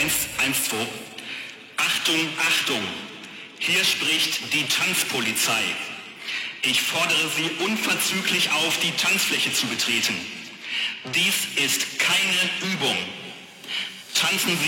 112. Achtung, Achtung! Hier spricht die Tanzpolizei. Ich fordere Sie unverzüglich auf, die Tanzfläche zu betreten. Dies ist keine Übung. Tanzen Sie